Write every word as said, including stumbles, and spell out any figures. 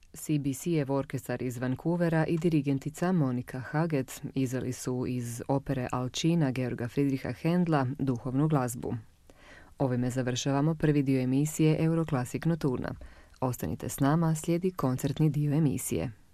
C B C-ev orkestar iz Vancouvera i dirigentica Monika Haget izveli su iz opere Alcina Georga Friedricha Händla duhovnu glazbu. Ovime završavamo prvi dio emisije Euroclassic Nocturna. Ostanite s nama, slijedi koncertni dio emisije.